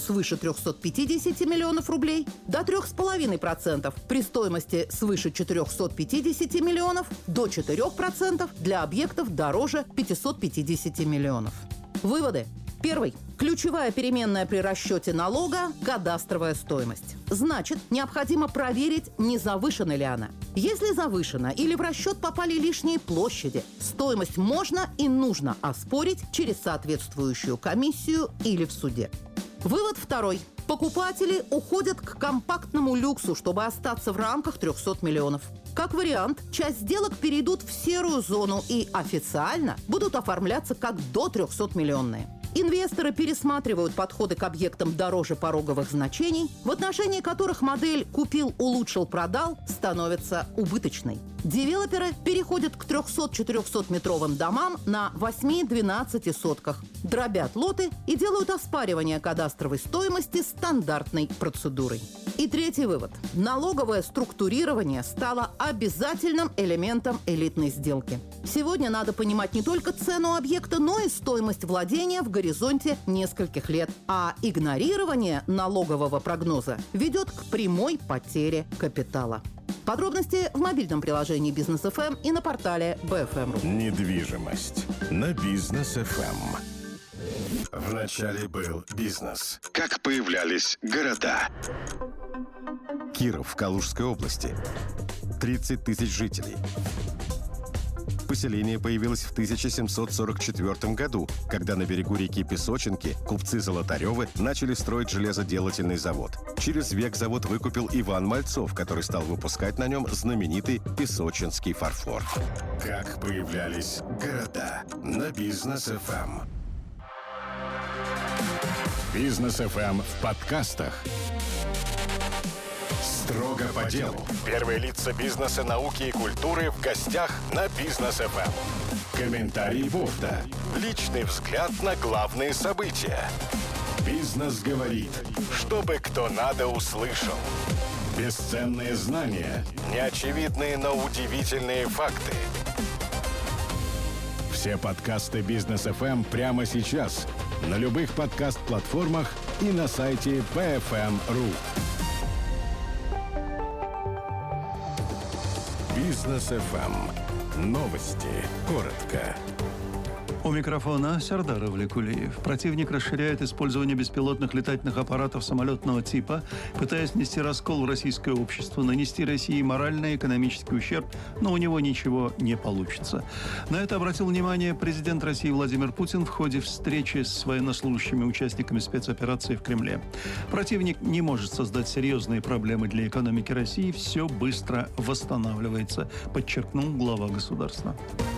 свыше 350 миллионов рублей до 3,5% при стоимости свыше 450 миллионов до 4% для объектов дороже 550 миллионов. Выводы. Первый. Ключевая переменная при расчете налога – кадастровая стоимость. Значит, необходимо проверить, не завышена ли она. Если завышена или в расчет попали лишние площади, стоимость можно и нужно оспорить через соответствующую комиссию или в суде. Вывод второй. Покупатели уходят к компактному люксу, чтобы остаться в рамках 300 миллионов. Как вариант, часть сделок перейдут в серую зону и официально будут оформляться как до 300-миллионные. Инвесторы пересматривают подходы к объектам дороже пороговых значений, в отношении которых модель «купил, улучшил, продал» становится убыточной. Девелоперы переходят к 300-400-метровым домам на 8-12 сотках, дробят лоты и делают оспаривание кадастровой стоимости стандартной процедурой. И третий вывод. Налоговое структурирование стало обязательным элементом элитной сделки. Сегодня надо понимать не только цену объекта, но и стоимость владения в горизонте нескольких лет. А игнорирование налогового прогноза ведет к прямой потере капитала. Подробности в мобильном приложении Бизнес ФМ и на портале BFM.ru. Недвижимость на Бизнес ФМ. Вначале был бизнес. Как появлялись города? Киров в Калужской области. 30 тысяч жителей. Поселение появилось в 1744 году, когда на берегу реки Песочинки купцы Золотаревы начали строить железоделательный завод. Через век завод выкупил Иван Мальцов, который стал выпускать на нем знаменитый песочинский фарфор. Как появлялись города на Бизнес ФМ. Бизнес ФМ в подкастах. Строго по делу. Первые лица бизнеса, науки и культуры в гостях на Бизнес ФМ. Комментарий Бофта. Личный взгляд на главные события. Бизнес говорит. Чтобы кто надо услышал. Бесценные знания. Неочевидные, но удивительные факты. Все подкасты Бизнес ФМ прямо сейчас. На любых подкаст-платформах и на сайте BFM.ru. Бизнес ФМ. Новости. Коротко. У микрофона Сардар Авликулиев. Противник расширяет использование беспилотных летательных аппаратов самолетного типа, пытаясь внести раскол в российское общество, нанести России моральный и экономический ущерб, но у него ничего не получится. На это обратил внимание президент России Владимир Путин в ходе встречи с военнослужащими участниками спецоперации в Кремле. Противник не может создать серьезные проблемы для экономики России, все быстро восстанавливается, подчеркнул глава государства.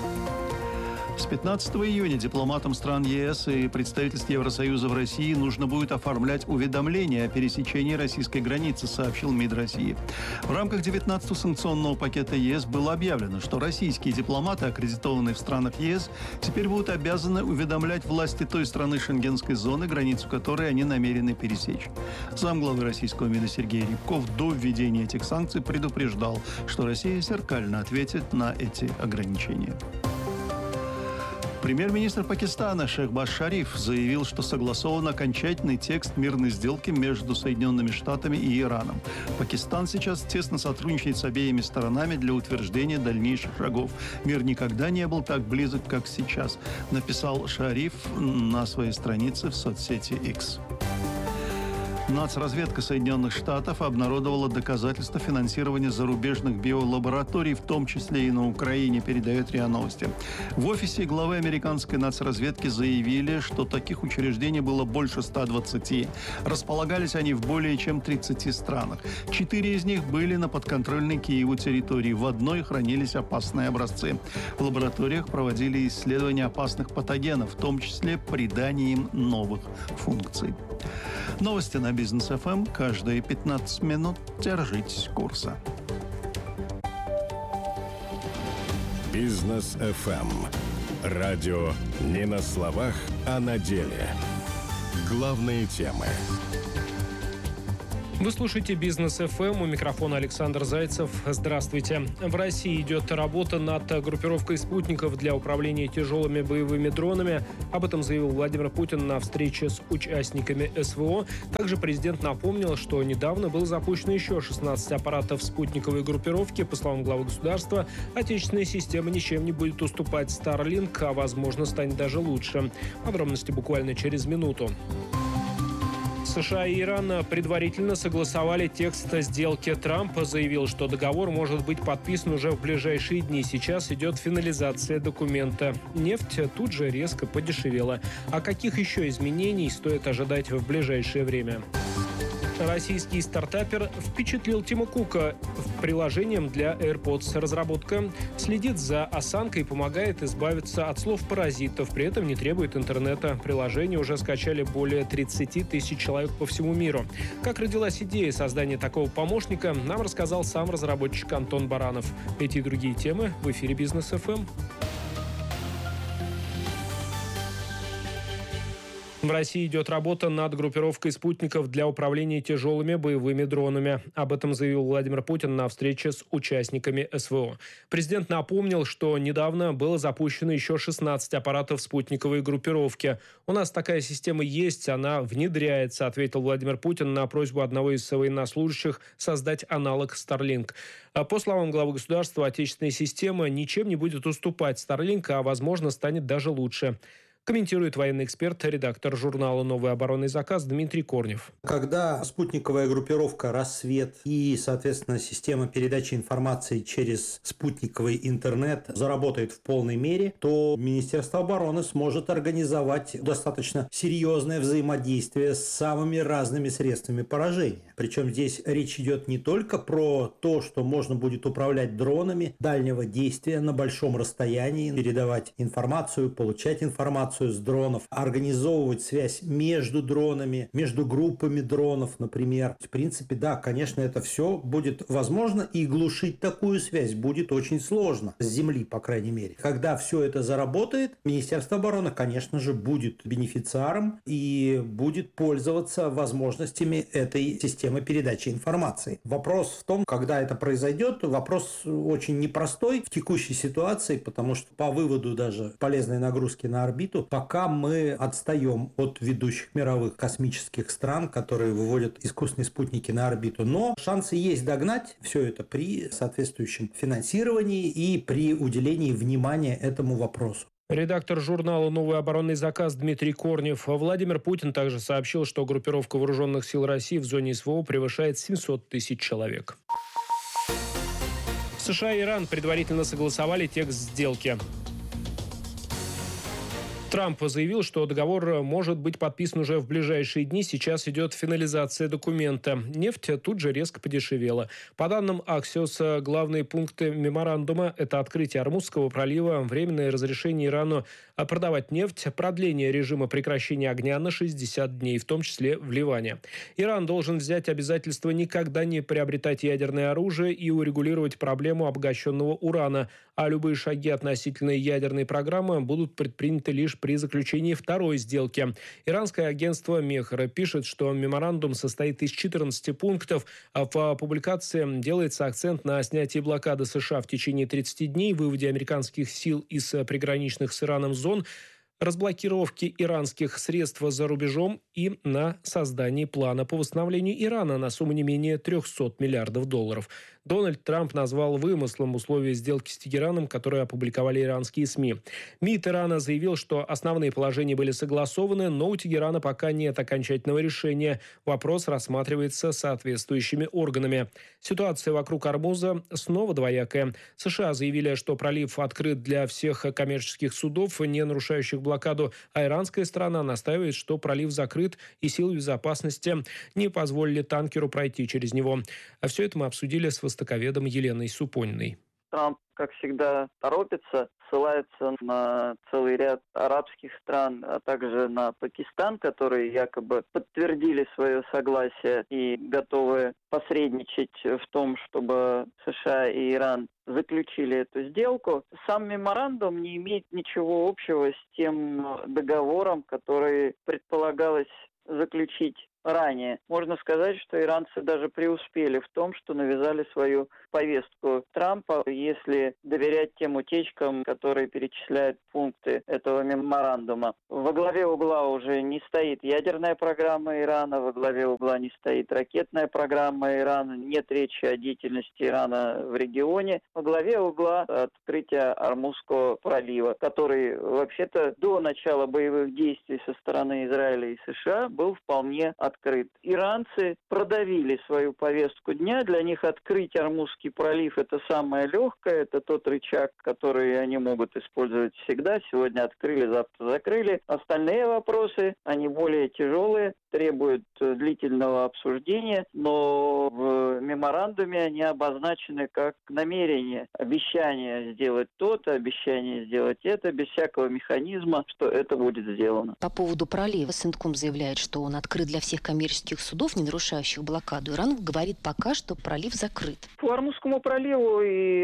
С 15 июня дипломатам стран ЕС и представительств Евросоюза в России нужно будет оформлять уведомления о пересечении российской границы, сообщил МИД России. В рамках 19-го санкционного пакета ЕС было объявлено, что российские дипломаты, аккредитованные в странах ЕС, теперь будут обязаны уведомлять власти той страны шенгенской зоны, границу которой они намерены пересечь. Замглавы российского МИДа Сергей Рябков до введения этих санкций предупреждал, что Россия зеркально ответит на эти ограничения. Премьер-министр Пакистана Шехбаз Шариф заявил, что согласован окончательный текст мирной сделки между Соединенными Штатами и Ираном. Пакистан сейчас тесно сотрудничает с обеими сторонами для утверждения дальнейших шагов. Мир никогда не был так близок, как сейчас, написал Шариф на своей странице в соцсети X. Нацразведка Соединенных Штатов обнародовала доказательства финансирования зарубежных биолабораторий, в том числе и на Украине, передает РИА Новости. В офисе главы американской нацразведки заявили, что таких учреждений было больше 120. Располагались они в более чем 30 странах. 4 из них были на подконтрольной Киеву территории. В одной хранились опасные образцы. В лабораториях проводили исследования опасных патогенов, в том числе придание им новых функций. Новости на Бизнес ФМ каждые 15 минут. Держитесь курса. Бизнес ФМ. Радио не на словах, а на деле. Главные темы. Вы слушаете «Бизнес ФМ», у микрофона Александр Зайцев. Здравствуйте. В России идет работа над группировкой спутников для управления тяжелыми боевыми дронами. Об этом заявил Владимир Путин на встрече с участниками СВО. Также президент напомнил, что недавно было запущено еще 16 аппаратов спутниковой группировки. По словам главы государства, отечественная система ничем не будет уступать Starlink, а возможно станет даже лучше. Подробности буквально через минуту. США и Иран предварительно согласовали текст сделки. Трамп заявил, что договор может быть подписан уже в ближайшие дни. Сейчас идет финализация документа. Нефть тут же резко подешевела. А каких еще изменений стоит ожидать в ближайшее время? Российский стартапер впечатлил Тима Кука приложением для AirPods. Разработка следит за осанкой и помогает избавиться от слов-паразитов. При этом не требует интернета. Приложение уже скачали более 30 тысяч человек по всему миру. Как родилась идея создания такого помощника, нам рассказал сам разработчик Антон Баранов. Эти и другие темы в эфире «Бизнес ФМ». В России идет работа над группировкой спутников для управления тяжелыми боевыми дронами. Об этом заявил Владимир Путин на встрече с участниками СВО. Президент напомнил, что недавно было запущено еще 16 аппаратов спутниковой группировки. «У нас такая система есть, она внедряется», ответил Владимир Путин на просьбу одного из военнослужащих создать аналог Starlink. По словам главы государства, отечественная система ничем не будет уступать Starlink, а, возможно, станет даже лучше. Комментирует военный эксперт, редактор журнала «Новый оборонный заказ» Дмитрий Корнев. Когда спутниковая группировка «Рассвет» и, соответственно, система передачи информации через спутниковый интернет заработает в полной мере, то Министерство обороны сможет организовать достаточно серьезное взаимодействие с самыми разными средствами поражения. Причем здесь речь идет не только про то, что можно будет управлять дронами дальнего действия на большом расстоянии, передавать информацию, получать информацию с дронов, организовывать связь между дронами, между группами дронов, например. В принципе, да, конечно, это все будет возможно, и глушить такую связь будет очень сложно, с земли, по крайней мере. Когда все это заработает, Министерство обороны, конечно же, будет бенефициаром и будет пользоваться возможностями этой системы передачи информации. Вопрос в том, когда это произойдет, вопрос очень непростой в текущей ситуации, потому что по выводу даже полезной нагрузки на орбиту пока мы отстаем от ведущих мировых космических стран, которые выводят искусственные спутники на орбиту. Но шансы есть догнать все это при соответствующем финансировании и при уделении внимания этому вопросу. Редактор журнала «Новый оборонный заказ» Дмитрий Корнев. Владимир Путин также сообщил, что группировка вооруженных сил России в зоне СВО превышает 700 тысяч человек. США и Иран предварительно согласовали текст сделки. Трамп заявил, что договор может быть подписан уже в ближайшие дни. Сейчас идет финализация документа. Нефть тут же резко подешевела. По данным Axios, главные пункты меморандума – это открытие Ормузского пролива, временное разрешение Ирану продавать нефть, продление режима прекращения огня на 60 дней, в том числе в Ливане. Иран должен взять обязательство никогда не приобретать ядерное оружие и урегулировать проблему обогащенного урана, а любые шаги относительно ядерной программы будут предприняты лишь при заключении второй сделки. Иранское агентство Мехра пишет, что меморандум состоит из 14 пунктов. В публикации делается акцент на снятии блокады США в течение 30 дней, выводе американских сил из приграничных с Ираном зон, разблокировки иранских средств за рубежом и на создании плана по восстановлению Ирана на сумму не менее $300 миллиардов. Дональд Трамп назвал вымыслом условия сделки с Тегераном, которые опубликовали иранские СМИ. МИД Ирана заявил, что основные положения были согласованы, но у Тегерана пока нет окончательного решения. Вопрос рассматривается соответствующими органами. Ситуация вокруг Ормуза снова двоякая. США заявили, что пролив открыт для всех коммерческих судов, не нарушающих блокаду, а иранская сторона настаивает, что пролив закрыт и силы безопасности не позволили танкеру пройти через него. А все это мы обсудили с востоковедом Еленой Супониной. Трамп, как всегда, торопится, ссылается на целый ряд арабских стран, а также на Пакистан, которые якобы подтвердили свое согласие и готовы посредничать в том, чтобы США и Иран заключили эту сделку. Сам меморандум не имеет ничего общего с тем договором, который предполагалось заключить ранее. Можно сказать, что иранцы даже преуспели в том, что навязали свою повестку Трампа, если доверять тем утечкам, которые перечисляют пункты этого меморандума. Во главе угла уже не стоит ядерная программа Ирана, во главе угла не стоит ракетная программа Ирана, нет речи о деятельности Ирана в регионе. Во главе угла открытие Ормузского пролива, который вообще-то до начала боевых действий со стороны Израиля и США был вполне открыт. Иранцы продавили свою повестку дня. Для них открыть Ормузский пролив — это самое легкое, это тот рычаг, который они могут использовать всегда. Сегодня открыли, завтра закрыли. Остальные вопросы, они более тяжелые, требуют длительного обсуждения, но в меморандуме они обозначены как намерение, обещание сделать то-то, обещание сделать это, без всякого механизма, что это будет сделано. По поводу пролива Сентком заявляет, что он открыт для всех коммерческих судов, не нарушающих блокаду. Иран говорит пока, что пролив закрыт. По Ормузскому проливу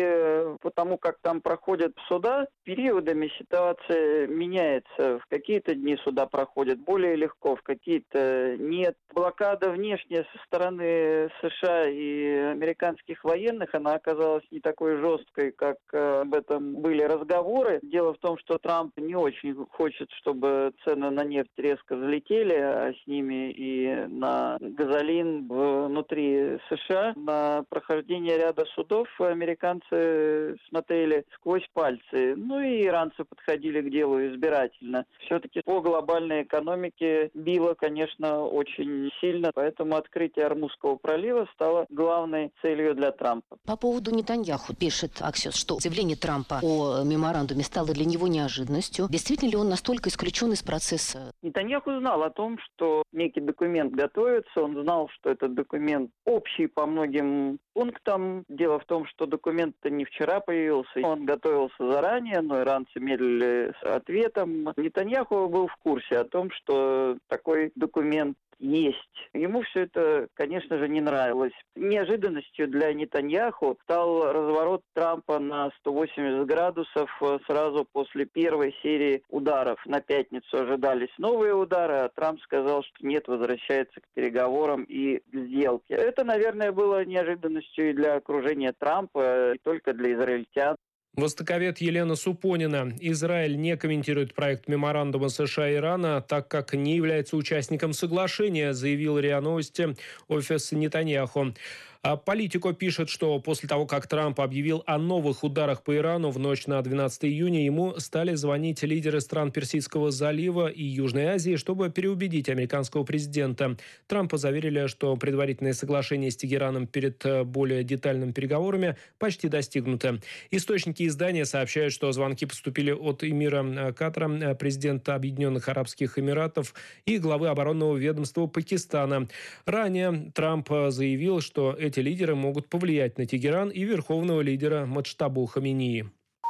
и потому, как там проходят суда, периодами ситуация меняется. В какие-то дни суда проходят более легко, в какие-то нет. Блокада внешняя со стороны США и американских военных, она оказалась не такой жесткой, как об этом были разговоры. Дело в том, что Трамп не очень хочет, чтобы цены на нефть резко взлетели, а с ними и на газолин внутри США. На прохождение ряда судов американцы смотрели сквозь пальцы. Ну и иранцы подходили к делу избирательно. Все-таки по глобальной экономике било, конечно, очень сильно, поэтому открытие Ормузского пролива стало главной целью для Трампа. По поводу Нетаньяху пишет Axios, что заявление Трампа о меморандуме стало для него неожиданностью. Действительно ли он настолько исключен из процесса? Нетаньяху знал о том, что некий документ готовится, он знал, что этот документ общий по многим пунктам. Дело в том, что документ-то не вчера появился, он готовился заранее, но иранцы медлили с ответом. Нетаньяху был в курсе о том, что такой документ есть. Ему все это, конечно же, не нравилось. Неожиданностью для Нетаньяху стал разворот Трампа на 180 градусов сразу после первой серии ударов. На пятницу ожидались новые удары, а Трамп сказал, что нет, возвращается к переговорам и к сделке. Это, наверное, было неожиданностью и для окружения Трампа, и только для израильтян. Востоковед Елена Супонина. Израиль не комментирует проект меморандума США и Ирана, так как не является участником соглашения, заявил РИА Новости офис Нетаньяху. Политико пишет, что после того, как Трамп объявил о новых ударах по Ирану в ночь на 12 июня, ему стали звонить лидеры стран Персидского залива и Южной Азии, чтобы переубедить американского президента. Трампа заверили, что предварительное соглашение с Тегераном перед более детальными переговорами почти достигнуто. Источники издания сообщают, что звонки поступили от эмира Катара, президента Объединенных Арабских Эмиратов и главы оборонного ведомства Пакистана. Ранее Трамп заявил, что эти лидеры могут повлиять на Тегеран и верховного лидера Муджтабу Хаминеи.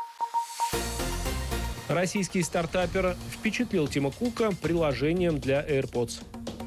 Российский стартапер впечатлил Тима Кука приложением для AirPods.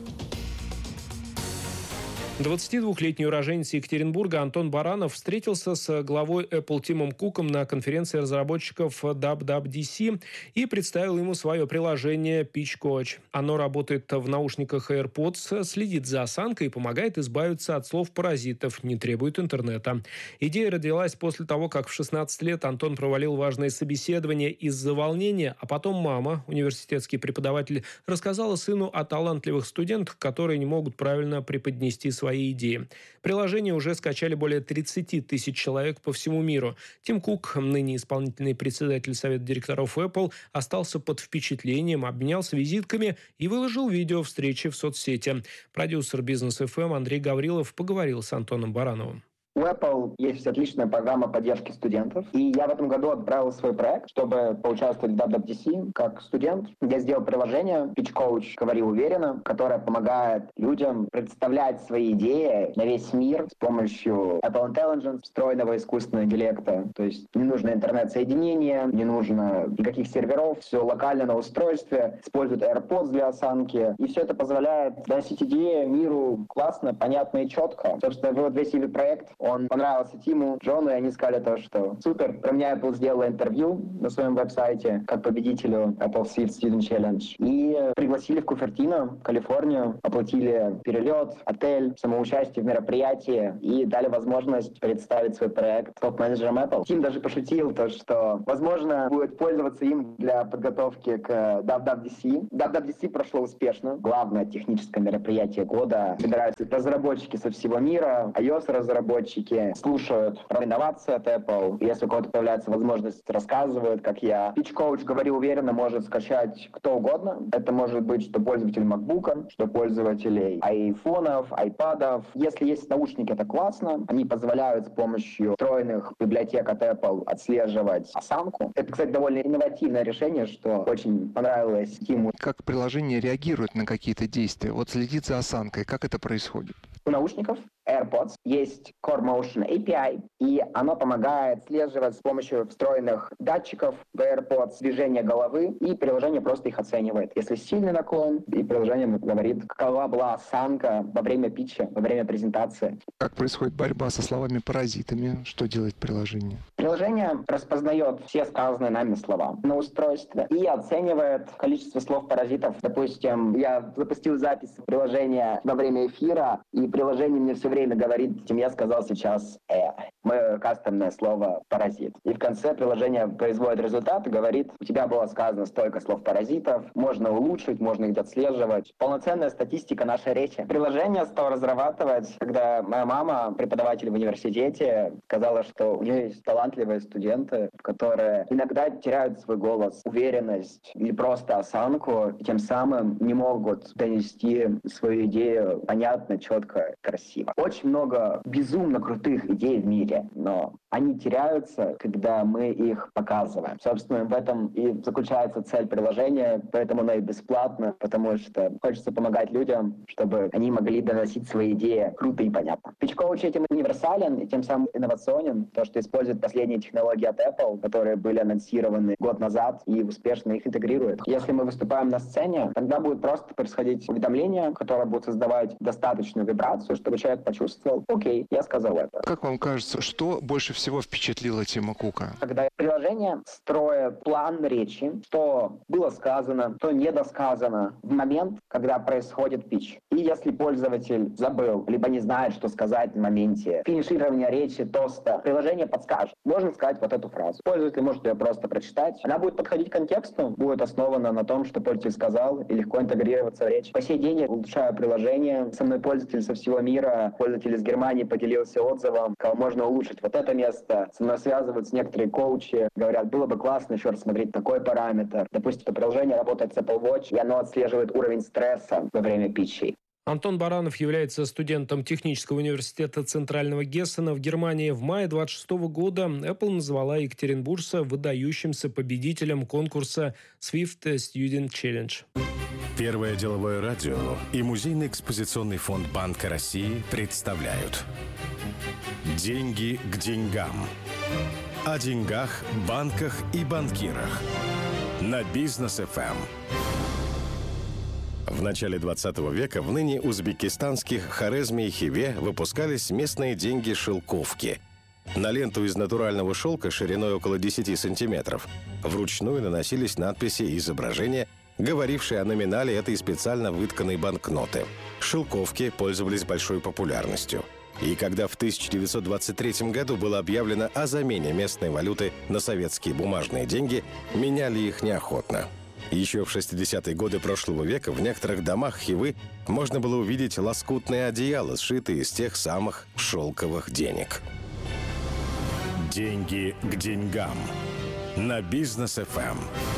22-летний уроженец Екатеринбурга Антон Баранов встретился с главой Apple Тимом Куком на конференции разработчиков WWDC и представил ему свое приложение Pitch Coach. Оно работает в наушниках AirPods, следит за осанкой и помогает избавиться от слов-паразитов, не требует интернета. Идея родилась после того, как в 16 лет Антон провалил важное собеседование из-за волнения, а потом мама, университетский преподаватель, рассказала сыну о талантливых студентах, которые не могут правильно преподнести свои идеи. Приложение уже скачали более 30 тысяч человек по всему миру. Тим Кук, ныне исполнительный председатель совета директоров Apple, остался под впечатлением, обменялся визитками и выложил видео встречи в соцсети. Продюсер Бизнес FM Андрей Гаврилов поговорил с Антоном Барановым. У Apple есть отличная программа поддержки студентов, и я в этом году отправил свой проект, чтобы поучаствовать в WWDC как студент. Я сделал приложение Pitch Coach «Говори уверенно», которое помогает людям представлять свои идеи на весь мир с помощью Apple Intelligence, встроенного искусственного интеллекта. То есть не нужно интернет-соединение, не нужно никаких серверов, все локально на устройстве, используют AirPods для осанки, и все это позволяет доносить идеи миру классно, понятно и четко. Собственно, вот весь проект Он понравился Тиму, Джону, и они сказали то, что супер. Про меня Apple сделала интервью на своем веб-сайте как победителю Apple Swift Student Challenge. И пригласили в Купертино, Калифорнию, оплатили перелет, отель, самоучастие в мероприятии и дали возможность представить свой проект топ-менеджерам Apple. Тим даже пошутил то, что, возможно, будет пользоваться им для подготовки к WWDC. WWDC прошло успешно. Главное техническое мероприятие года. Собираются разработчики со всего мира, iOS-разработчики, слушают про инновации от Apple. Если у кого-то появляется возможность, рассказывают, как я. Pitch Coach, говорю уверенно, может скачать кто угодно. Это может быть что пользователь MacBook, что пользователей айфонов, айпадов. Если есть наушники, это классно. Они позволяют с помощью встроенных библиотек от Apple отслеживать осанку. Это, кстати, довольно инновативное решение, что очень понравилось Тиму. Как приложение реагирует на какие-то действия? Вот следит за осанкой. Как это происходит? У наушников AirPods есть Core Motion API, и оно помогает отслеживать с помощью встроенных датчиков в AirPods движение головы, и приложение просто их оценивает. Если сильный наклон, и приложение говорит, какова была осанка во время питча, во время презентации. Как происходит борьба со словами-паразитами? Что делает приложение? Приложение распознает все сказанные нами слова на устройстве и оценивает количество слов-паразитов. Допустим, я запустил запись приложения во время эфира, и приложение мне все время говорит, чем я сказал сейчас мое кастомное слово «паразит». И в конце приложение производит результат и говорит, у тебя было сказано столько слов-паразитов, можно улучшить, можно их отслеживать. Полноценная статистика нашей речи. Приложение стало разрабатывать, когда моя мама, преподаватель в университете, сказала, что у нее есть талантливые студенты, которые иногда теряют свой голос, уверенность или просто осанку, и тем самым не могут донести свою идею понятно, четко, красиво. Очень много безумно крутых идей в мире, но они теряются, когда мы их показываем. Собственно, в этом и заключается цель приложения, поэтому оно и бесплатно, потому что хочется помогать людям, чтобы они могли доносить свои идеи круто и понятно. Pitch Coach этим универсален и тем самым инновационен, то, что использует последние технологии от Apple, которые были анонсированы год назад, и успешно их интегрирует. Если мы выступаем на сцене, тогда будет просто происходить уведомление, которое будет создавать достаточную вибрацию, чтобы человек почувствовал, окей, я сказал это. Как вам кажется, что больше всего впечатлило Тима Кука? Когда приложение строит план речи, что было сказано, что недосказано в момент, когда происходит питч. И если пользователь забыл, либо не знает, что сказать в моменте финиширования речи, тоста, приложение подскажет. Можно сказать вот эту фразу. Пользователь может ее просто прочитать. Она будет подходить к контексту, будет основана на том, что пользователь сказал, и легко интегрироваться в речь. По сей день я улучшаю приложение. Со мной пользователь со всего мира, пользователь из Германии поделился отзывом, как можно улучшить вот это место. Со мной связываются некоторые коучи, говорят, было бы классно еще рассмотреть такой параметр. Допустим, это приложение работает с Apple Watch, и оно отслеживает уровень стресса во время питчей. Антон Баранов является студентом Технического университета Центрального Гессена в Германии. В мае 2026 года Apple назвала Екатеринбуржца выдающимся победителем конкурса Swift Student Challenge. Первое деловое радио и Музейный экспозиционный фонд Банка России представляют «Деньги к деньгам». О деньгах, банках и банкирах. На Бизнес ФМ. В начале 20 века в ныне узбекистанских Хорезме и Хиве выпускались местные деньги-шелковки. На ленту из натурального шелка шириной около 10 сантиметров вручную наносились надписи и изображения, говорившие о номинале этой специально вытканной банкноты. Шелковки пользовались большой популярностью. И когда в 1923 году было объявлено о замене местной валюты на советские бумажные деньги, меняли их неохотно. Еще в 60-е годы прошлого века в некоторых домах Хивы можно было увидеть лоскутные одеяла, сшитые из тех самых шелковых денег. Деньги к деньгам. На Бизнес ФМ.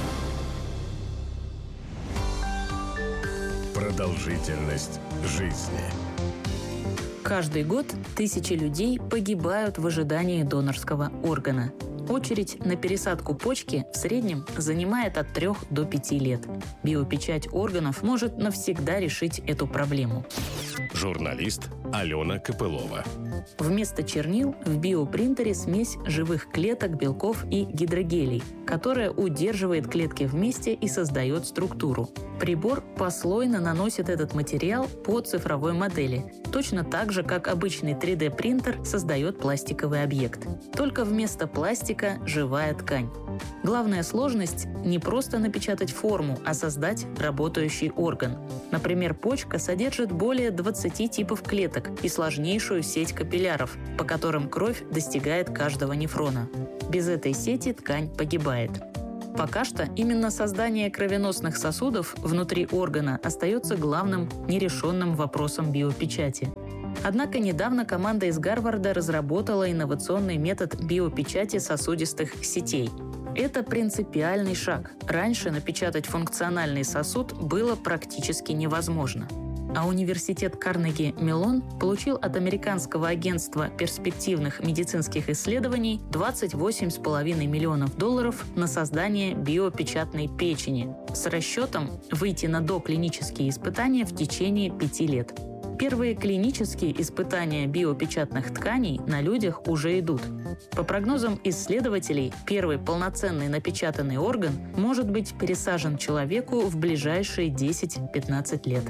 Продолжительность жизни. Каждый год тысячи людей погибают в ожидании донорского органа. Очередь на пересадку почки в среднем занимает от 3 до 5 лет. Биопечать органов может навсегда решить эту проблему. Журналист Алена Копылова. Вместо чернил в биопринтере смесь живых клеток, белков и гидрогелей, которая удерживает клетки вместе и создает структуру. Прибор послойно наносит этот материал по цифровой модели, точно так же, как обычный 3D-принтер создает пластиковый объект. Только вместо пластика – живая ткань. Главная сложность – не просто напечатать форму, а создать работающий орган. Например, почка содержит более 20 типов клеток и сложнейшую сеть капилляров, по которым кровь достигает каждого нефрона. Без этой сети ткань погибает. Пока что именно создание кровеносных сосудов внутри органа остается главным нерешенным вопросом биопечати. Однако недавно команда из Гарварда разработала инновационный метод биопечати сосудистых сетей. Это принципиальный шаг. Раньше напечатать функциональный сосуд было практически невозможно. А университет Карнеги-Меллон получил от американского агентства перспективных медицинских исследований $28,5 миллионов на создание биопечатной печени с расчетом выйти на доклинические испытания в течение 5 лет. Первые клинические испытания биопечатных тканей на людях уже идут. По прогнозам исследователей, первый полноценный напечатанный орган может быть пересажен человеку в ближайшие 10-15 лет.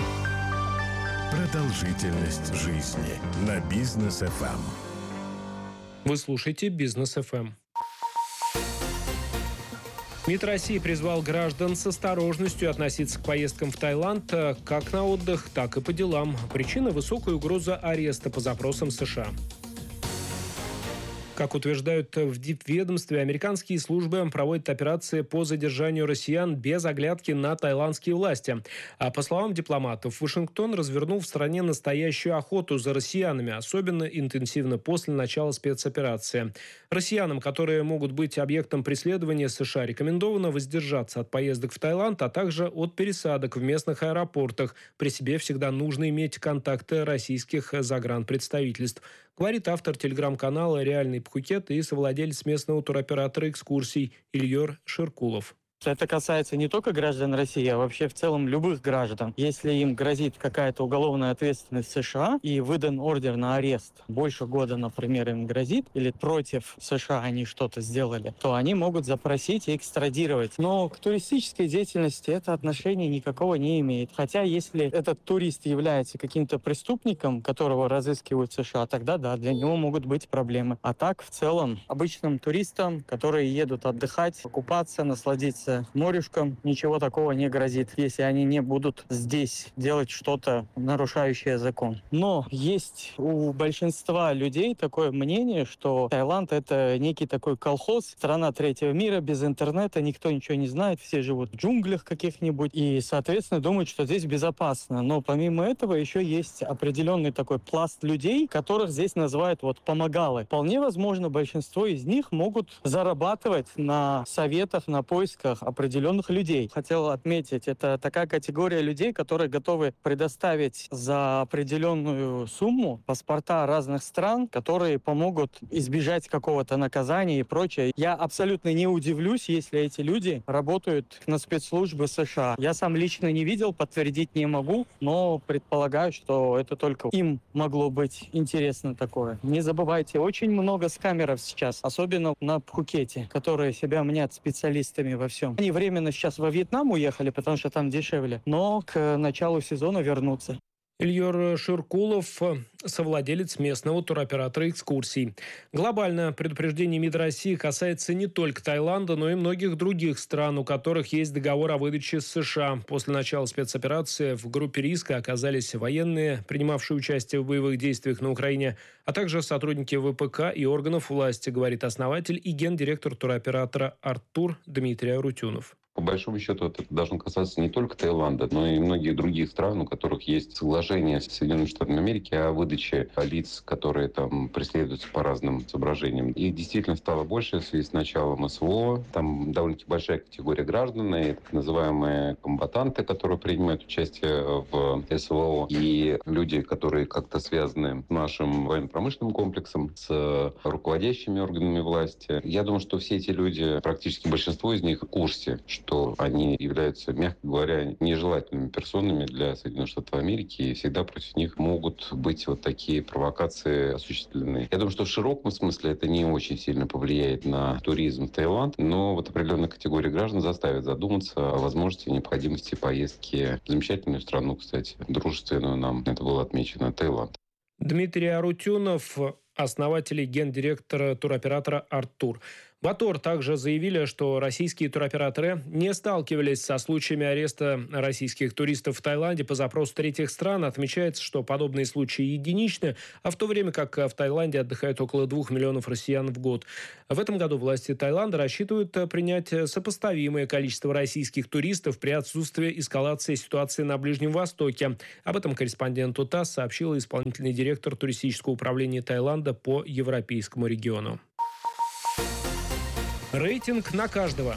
Продолжительность жизни на Бизнес ФМ. Вы слушаете Бизнес ФМ. МИД России призвал граждан с осторожностью относиться к поездкам в Таиланд как на отдых, так и по делам. Причина – высокая угроза ареста по запросам США. Как утверждают в дипведомстве, американские службы проводят операции по задержанию россиян без оглядки на таиландские власти. А по словам дипломатов, Вашингтон развернул в стране настоящую охоту за россиянами, особенно интенсивно после начала спецоперации. Россиянам, которые могут быть объектом преследования США, рекомендовано воздержаться от поездок в Таиланд, а также от пересадок в местных аэропортах. При себе всегда нужно иметь контакты российских загранпредставительств, говорит автор телеграм-канала «Реальный Пхукет» и совладелец местного туроператора экскурсий Ильёр Ширкулов. Это касается не только граждан России, а вообще в целом любых граждан. Если им грозит какая-то уголовная ответственность в США и выдан ордер на арест, больше года, например, им грозит, или против США они что-то сделали, то они могут запросить и экстрадировать. Но к туристической деятельности это отношения никакого не имеет. Хотя если этот турист является каким-то преступником, которого разыскивают в США, тогда да, для него могут быть проблемы. А так, в целом, обычным туристам, которые едут отдыхать, покупаться, насладиться морюшком, ничего такого не грозит, если они не будут здесь делать что-то, нарушающее закон. Но есть у большинства людей такое мнение, что Таиланд — это некий такой колхоз, страна третьего мира, без интернета, никто ничего не знает, все живут в джунглях каких-нибудь и, соответственно, думают, что здесь безопасно. Но помимо этого еще есть определенный такой пласт людей, которых здесь называют помогалы. Вполне возможно, большинство из них могут зарабатывать на советах, на поисках определенных людей. Хотел отметить, это такая категория людей, которые готовы предоставить за определенную сумму паспорта разных стран, которые помогут избежать какого-то наказания и прочее. Я абсолютно не удивлюсь, если эти люди работают на спецслужбы США. Я сам лично не видел, подтвердить не могу, но предполагаю, что это только им могло быть интересно такое. Не забывайте, очень много скамеров сейчас, особенно на Пхукете, которые себя мнят специалистами во всем. Они временно сейчас во Вьетнам уехали, потому что там дешевле, но к началу сезона вернутся. Ильёр Ширкулов, совладелец местного туроператора экскурсий. Глобальное предупреждение МИД России касается не только Таиланда, но и многих других стран, у которых есть договор о выдаче с США. После начала спецоперации в группе риска оказались военные, принимавшие участие в боевых действиях на Украине, а также сотрудники ВПК и органов власти, говорит основатель и гендиректор туроператора «Артур» Дмитрий Арутюнов. По большому счету, это должно касаться не только Таиланда, но и многих других стран, у которых есть соглашение с Соединенными Штатами Америки о выдаче лиц, которые там преследуются по разным соображениям. Их действительно стало больше в связи с началом СВО. Там довольно-таки большая категория граждан, и так называемые комбатанты, которые принимают участие в СВО, и люди, которые как-то связаны с нашим военно-промышленным комплексом, с руководящими органами власти. Я думаю, что все эти люди, практически большинство из них, в курсе, что что они являются, мягко говоря, нежелательными персонами для Соединенных Штатов Америки, и всегда против них могут быть вот такие провокации осуществлены. Я думаю, что в широком смысле это не очень сильно повлияет на туризм в Таиланд, но вот определенная категория граждан заставит задуматься о возможности и необходимости поездки в замечательную страну, кстати, дружественную нам, это было отмечено, Таиланд. Дмитрий Арутюнов, основатель и гендиректор туроператора «Арттур». В АТОР также заявили, что российские туроператоры не сталкивались со случаями ареста российских туристов в Таиланде по запросу третьих стран. Отмечается, что подобные случаи единичны, а в то время как в Таиланде отдыхает около 2 миллионов россиян в год. В этом году власти Таиланда рассчитывают принять сопоставимое количество российских туристов при отсутствии эскалации ситуации на Ближнем Востоке. Об этом корреспонденту ТАСС сообщил исполнительный директор туристического управления Таиланда по европейскому региону. Рейтинг на каждого.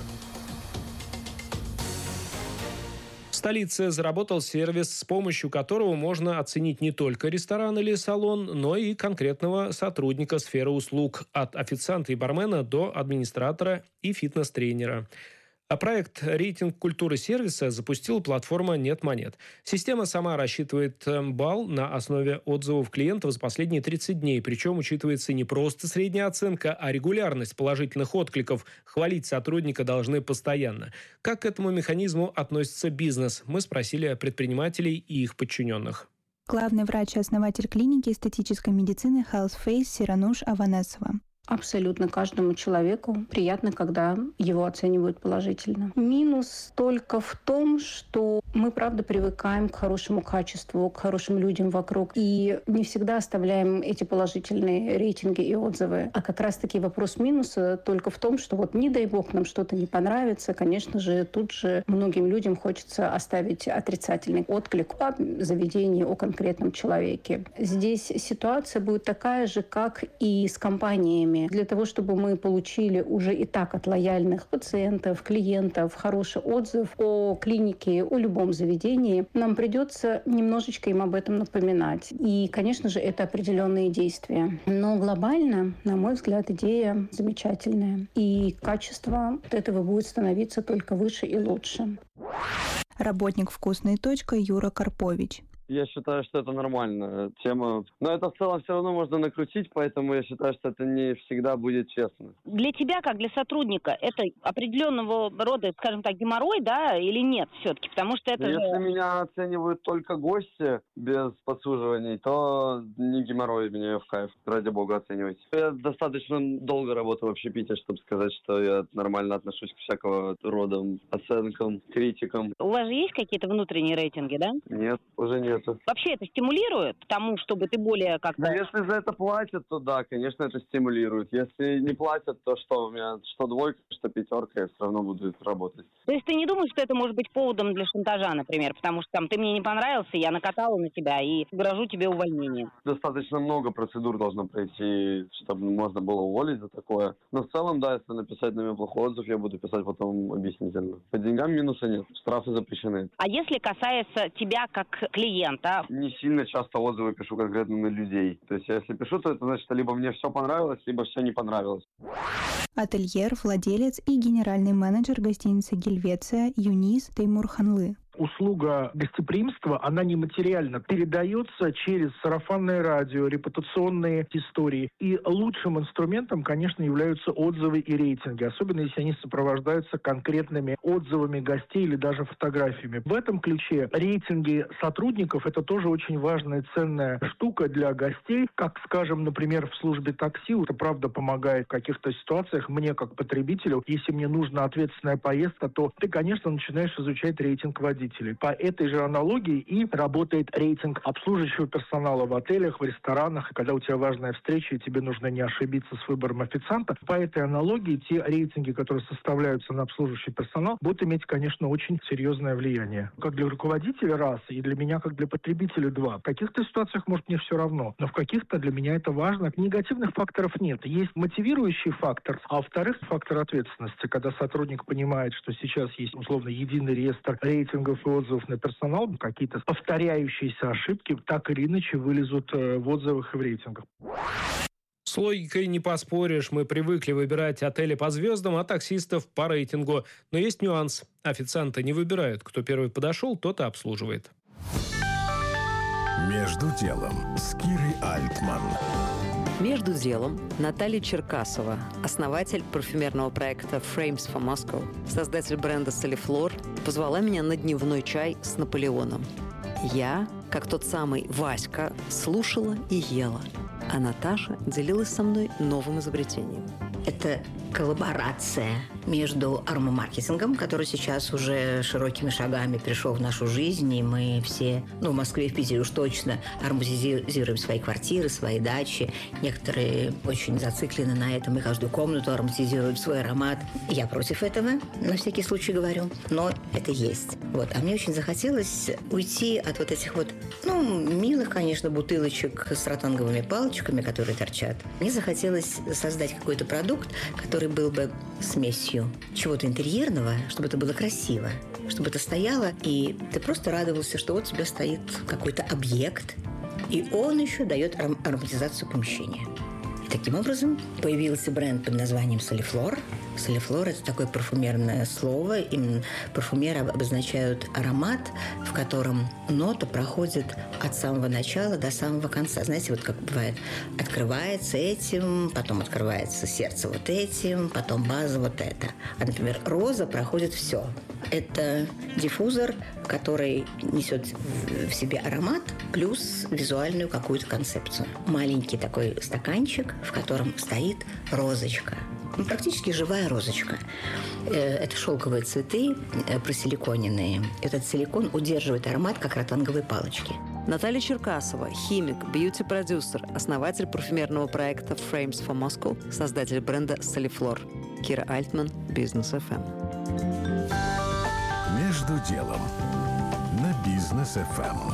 В столице заработал сервис, с помощью которого можно оценить не только ресторан или салон, но и конкретного сотрудника сферы услуг, от официанта и бармена до администратора и фитнес-тренера. А проект «Рейтинг культуры сервиса» запустила платформа «Нет-монет». Система сама рассчитывает балл на основе отзывов клиентов за последние 30 дней. Причем учитывается не просто средняя оценка, а регулярность положительных откликов. Хвалить сотрудника должны постоянно. Как к этому механизму относится бизнес? Мы спросили предпринимателей и их подчиненных. Главный врач и основатель клиники эстетической медицины Health Face Сирануш Аванесова. Абсолютно каждому человеку приятно, когда его оценивают положительно. Минус только в том, что мы, правда, привыкаем к хорошему качеству, к хорошим людям вокруг. И не всегда оставляем эти положительные рейтинги и отзывы. А как раз-таки вопрос минуса только в том, что вот не дай бог нам что-то не понравится, конечно же, тут же многим людям хочется оставить отрицательный отклик о заведении, о конкретном человеке. Здесь ситуация будет такая же, как и с компаниями. Для того, чтобы мы получили уже и так от лояльных пациентов, клиентов хороший отзыв о клинике, о любом заведении, нам придется немножечко им об этом напоминать. И, конечно же, это определенные действия. Но глобально, на мой взгляд, идея замечательная. И качество от этого будет становиться только выше и лучше. Работник «Вкусной точка» Юра Карпович. Я считаю, что это нормальная тема. Но это в целом все равно можно накрутить, поэтому я считаю, что это не всегда будет честно. Для тебя, как для сотрудника, это определенного рода, скажем так, геморрой, да, или нет все-таки? Потому что это Если меня оценивают только гости без подсуживаний, то не геморрой, меня в кайф. Ради бога, оценивайте. Я достаточно долго работаю в общепите, чтобы сказать, что я нормально отношусь к всякого рода оценкам, критикам. У вас же есть какие-то внутренние рейтинги, да? Нет, уже нет. Вообще это стимулирует к тому, чтобы ты более как-то... Да, если за это платят, то да, конечно, это стимулирует. Если не платят, то что у меня, что двойка, что пятерка, я все равно буду работать. То есть ты не думаешь, что это может быть поводом для шантажа, например? Потому что там ты мне не понравился, я накатала на тебя и грожу тебе увольнением. Достаточно много процедур должно пройти, чтобы можно было уволить за такое. Но в целом, да, если написать на меня плохой отзыв, я буду писать потом объяснительно. По деньгам минуса нет, штрафы запрещены. А если касается тебя как клиента? Не сильно часто отзывы пишу конкретно на людей. То есть если пишу, то это значит, либо мне все понравилось, либо все не понравилось. Ательер, владелец и генеральный менеджер гостиницы «Гельвеция» Юнис Теймурханлы. Услуга гостеприимства, она нематериально передается через сарафанное радио, репутационные истории. И лучшим инструментом, конечно, являются отзывы и рейтинги, особенно если они сопровождаются конкретными отзывами гостей или даже фотографиями. В этом ключе рейтинги сотрудников – это тоже очень важная и ценная штука для гостей. Как, скажем, например, в службе такси, это правда помогает в каких-то ситуациях мне, как потребителю. Если мне нужна ответственная поездка, то ты, конечно, начинаешь изучать рейтинг водителя. По этой же аналогии и работает рейтинг обслуживающего персонала в отелях, в ресторанах. И когда у тебя важная встреча, и тебе нужно не ошибиться с выбором официанта, по этой аналогии те рейтинги, которые составляются на обслуживающий персонал, будут иметь, конечно, очень серьезное влияние. Как для руководителя раз, и для меня, как для потребителя два. В каких-то ситуациях, может, мне все равно, но в каких-то для меня это важно. Негативных факторов нет. Есть мотивирующий фактор, а во-вторых, фактор ответственности. Когда сотрудник понимает, что сейчас есть, условно, единый реестр рейтингов и отзывов на персонал, какие-то повторяющиеся ошибки так или иначе вылезут в отзывах и в рейтингах. С логикой не поспоришь. Мы привыкли выбирать отели по звездам, а таксистов по рейтингу. Но есть нюанс. Официанты не выбирают. Кто первый подошел, тот и обслуживает. «Между делом» с Кирой Альтман. Между делом Наталья Черкасова, основатель парфюмерного проекта Frames for Moscow, создатель бренда Soliflor, позвала меня на дневной чай с Наполеоном. Я, как тот самый Васька, слушала и ела, а Наташа делилась со мной новым изобретением. Это коллаборация между аромамаркетингом, который сейчас уже широкими шагами пришел в нашу жизнь, и мы все, в Москве и в Питере уж точно ароматизируем свои квартиры, свои дачи. Некоторые очень зациклены на этом, и каждую комнату ароматизируют свой аромат. Я против этого, на всякий случай говорю, но это есть. А мне очень захотелось уйти от вот этих милых, конечно, бутылочек с ротанговыми палочками, которые торчат. Мне захотелось создать какой-то продукт, который был бы смесью чего-то интерьерного, чтобы это было красиво, чтобы это стояло, и ты просто радовался, что вот у тебя стоит какой-то объект, и он еще дает ароматизацию помещения. И таким образом появился бренд под названием Soliflor. Soliflor – это такое парфюмерное слово. Именно парфюмеры обозначают аромат, в котором нота проходит от самого начала до самого конца. Знаете, как бывает, открывается этим, потом открывается сердце вот этим, потом база вот это. А, например, роза проходит все. Это диффузор, который несет в себе аромат плюс визуальную какую-то концепцию. Маленький такой стаканчик, в котором стоит розочка. Практически живая розочка. Это шелковые цветы, просиликоненные. Этот силикон удерживает аромат, как ротанговые палочки. Наталья Черкасова, химик, бьюти-продюсер, основатель парфюмерного проекта Frames for Moscow, создатель бренда Soliflor. Кира Альтман, Бизнес ФМ. «Между делом» на Бизнес ФМ.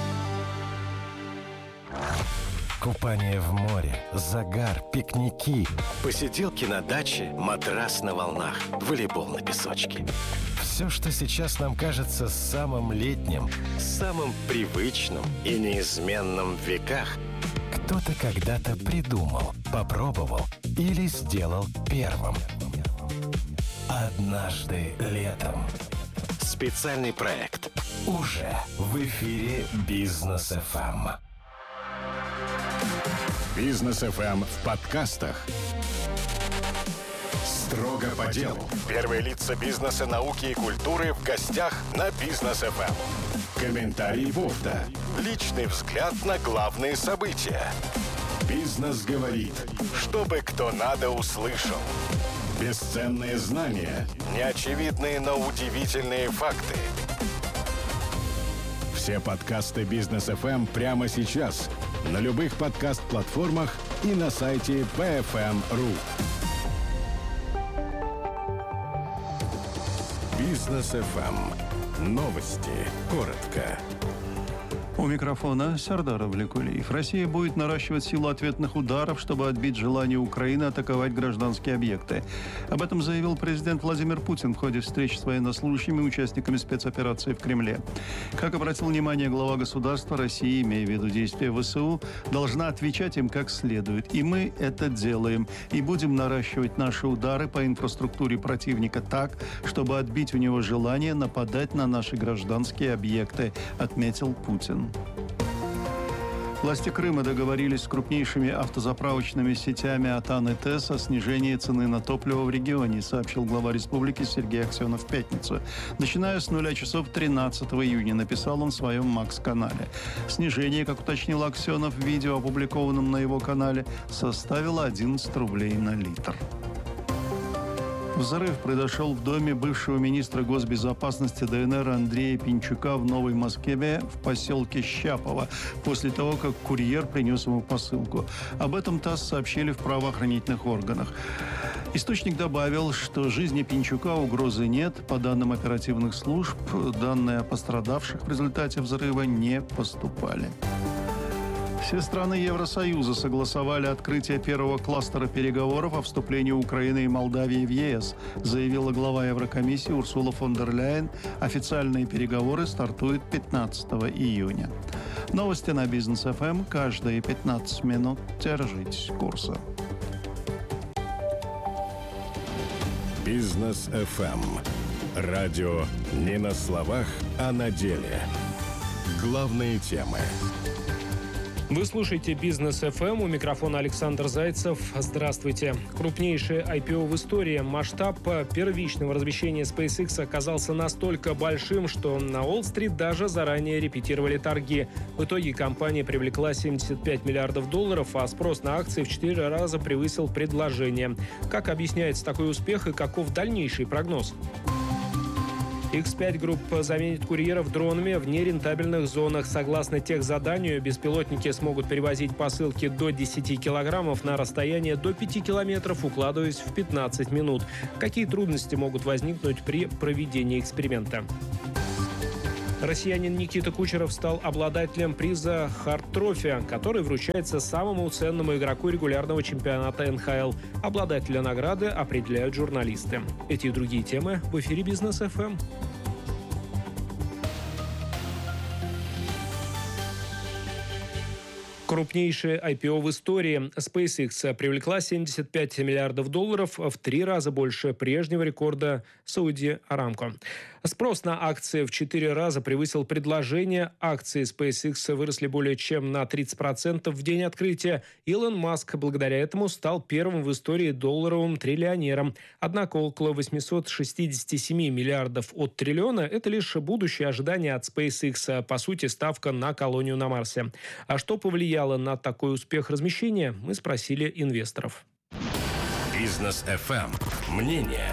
Купание в море, загар, пикники, посиделки на даче, матрас на волнах, волейбол на песочке. Все, что сейчас нам кажется самым летним, самым привычным и неизменным в веках, кто-то когда-то придумал, попробовал или сделал первым. Однажды летом. Специальный проект уже в эфире Бизнес ФМ. Бизнес ФМ в подкастах. Строго по делу. Первые лица бизнеса, науки и культуры в гостях на Бизнес ФМ. Комментарий Вовта. Личный взгляд на главные события. Бизнес говорит, чтобы кто надо услышал. Бесценные знания, неочевидные, но удивительные факты. Все подкасты Бизнес ФМ прямо сейчас на любых подкаст-платформах и на сайте bfm.ru. Бизнес ФМ. Новости. Коротко. У микрофона Сардар Авлекулиев. Россия будет наращивать силу ответных ударов, чтобы отбить желание Украины атаковать гражданские объекты. Об этом заявил президент Владимир Путин в ходе встречи с военнослужащими и участниками спецоперации в Кремле. Как обратил внимание глава государства, Россия, имея в виду действия ВСУ, должна отвечать им как следует. И мы это делаем. И будем наращивать наши удары по инфраструктуре противника так, чтобы отбить у него желание нападать на наши гражданские объекты, отметил Путин. Власти Крыма договорились с крупнейшими автозаправочными сетями «Атан» и «ТЭС» о снижении цены на топливо в регионе, сообщил глава республики Сергей Аксенов в пятницу. Начиная с 0 часов 13 июня, написал он в своем МАКС-канале. Снижение, как уточнил Аксенов в видео, опубликованном на его канале, составило 11 рублей на литр. Взрыв произошел в доме бывшего министра госбезопасности ДНР Андрея Пинчука в Новой Москве в поселке Щапово после того, как курьер принес ему посылку. Об этом ТАСС сообщили в правоохранительных органах. Источник добавил, что жизни Пинчука угрозы нет. По данным оперативных служб, данные о пострадавших в результате взрыва не поступали. Все страны Евросоюза согласовали открытие первого кластера переговоров о вступлении Украины и Молдавии в ЕС, заявила глава Еврокомиссии Урсула фон дер Ляйен. Официальные переговоры стартуют 15 июня. Новости на Бизнес ФМ каждые 15 минут. Держитесь курса. Бизнес ФМ. Радио не на словах, а на деле. Главные темы. Вы слушаете «Бизнес ФМ». У микрофона Александр Зайцев. Здравствуйте. Крупнейшее IPO в истории. Масштаб первичного размещения SpaceX оказался настолько большим, что на Уолл-стрит даже заранее репетировали торги. В итоге компания привлекла $75 миллиардов, а спрос на акции в 4 раза превысил предложение. Как объясняется такой успех и каков дальнейший прогноз? X5 Group заменит курьеров дронами в нерентабельных зонах. Согласно техзаданию, беспилотники смогут перевозить посылки до 10 килограммов на расстояние до 5 километров, укладываясь в 15 минут. Какие трудности могут возникнуть при проведении эксперимента? Россиянин Никита Кучеров стал обладателем приза «Хард Трофи», который вручается самому ценному игроку регулярного чемпионата НХЛ. Обладателя награды определяют журналисты. Эти и другие темы в эфире «Бизнес ФМ». Крупнейшее IPO в истории. SpaceX привлекла $75 миллиардов, в 3 раза больше прежнего рекорда Saudi Aramco. Спрос на акции в 4 раза превысил предложение. Акции SpaceX выросли более чем на 30% в день открытия. Илон Маск благодаря этому стал первым в истории долларовым триллионером. Однако около 867 миллиардов от триллиона – это лишь будущее ожидание от SpaceX, по сути, ставка на колонию на Марсе. А что повлияло на такой успех размещения, мы спросили инвесторов. Бизнес ФМ. Мнение.